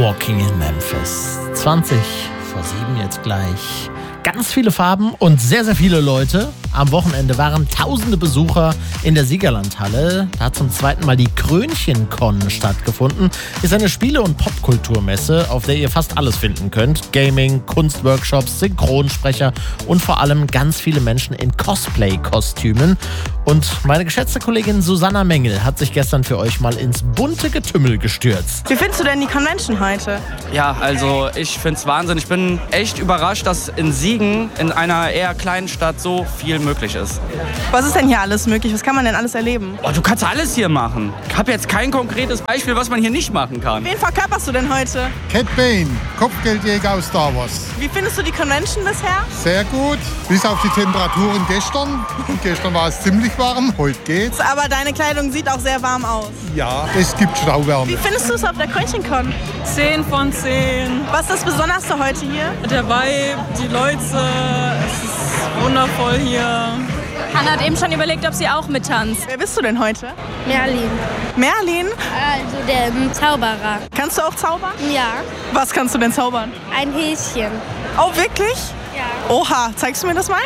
Walking in Memphis. 20 vor 7 jetzt gleich. Ganz viele Farben und sehr, sehr viele Leute. Am Wochenende waren tausende Besucher in der Siegerlandhalle. Da hat zum zweiten Mal die Krönchen-Con stattgefunden. Ist eine Spiele- und Popkulturmesse, auf der ihr fast alles finden könnt. Gaming, Kunstworkshops, Synchronsprecher und vor allem ganz viele Menschen in Cosplay-Kostümen. Und meine geschätzte Kollegin Susanna Mengel hat sich gestern für euch mal ins bunte Getümmel gestürzt. Wie findest du denn die Convention heute? Ja, also ich finde es Wahnsinn. Ich bin echt überrascht, dass in Siegen, in einer eher kleinen Stadt, so viel möglich ist. Was ist denn hier alles möglich? Was kann man denn alles erleben? Oh, du kannst alles hier machen. Ich habe jetzt kein konkretes Beispiel, was man hier nicht machen kann. Wen verkörperst du denn heute? Cat Bane, Kopfgeldjäger aus Star Wars. Wie findest du die Convention bisher? Sehr gut, bis auf die Temperaturen gestern. Gestern war es ziemlich warm, heute geht's. Aber deine Kleidung sieht auch sehr warm aus. Ja, es gibt Stauwärme. Wie findest du es auf der Krönchen-Con? 10 von 10. Was ist das Besonderste heute hier? Der Vibe, die Leute, es ist wundervoll hier. Hanna hat eben schon überlegt, ob sie auch mittanzt. Wer bist du denn heute? Merlin, Merlin? also der Zauberer. Kannst du auch zaubern? Ja, Was kannst du denn zaubern? ein Häschen. Oh, wirklich? Ja. Oha, zeigst du mir das mal?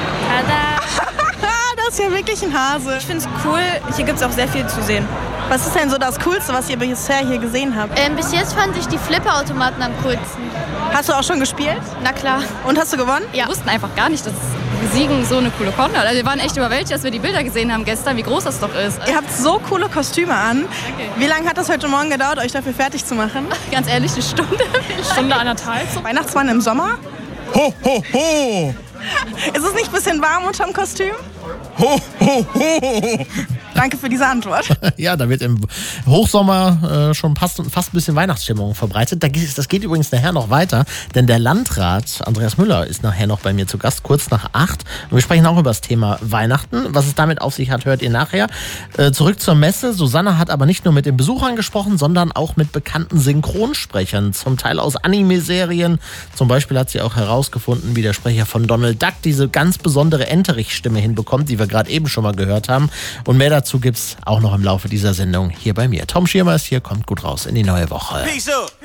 Tada. Das ist ja wirklich ein Hase. Ich finde es cool, hier gibt es auch sehr viel zu sehen. Was ist denn so das Coolste, was ihr bisher hier gesehen habt? Bis jetzt fand ich die Flipperautomaten am coolsten. Hast du auch schon gespielt? Na klar. Und hast du gewonnen? Wir wussten einfach gar nicht, dass Siegen so eine coole Con hat. Also wir waren echt überwältigt, als wir die Bilder gesehen haben gestern, wie groß das doch ist. Ihr habt so coole Kostüme an. Okay. Wie lange hat das heute Morgen gedauert, euch dafür fertig zu machen? Ganz ehrlich, eine Stunde. Stunde anderthalb. Weihnachtsmann im Sommer? Ho, ho, ho! Ist es nicht ein bisschen warm unterm Kostüm? Ho, ho, ho! Danke für diese Antwort. Ja, da wird im Hochsommer schon fast ein bisschen Weihnachtsstimmung verbreitet. Das geht übrigens nachher noch weiter, denn der Landrat Andreas Müller ist nachher noch bei mir zu Gast, kurz nach 8. Und wir sprechen auch über das Thema Weihnachten. Was es damit auf sich hat, hört ihr nachher. Zurück zur Messe. Susanna hat aber nicht nur mit den Besuchern gesprochen, sondern auch mit bekannten Synchronsprechern, zum Teil aus Anime-Serien. Zum Beispiel hat sie auch herausgefunden, wie der Sprecher von Donald Duck diese ganz besondere Enterich-Stimme hinbekommt, die wir gerade eben schon mal gehört haben. Und mehr dazu gibt's auch noch im Laufe dieser Sendung hier bei mir. Tom Schirmer ist hier, kommt gut raus in die neue Woche. Peace up.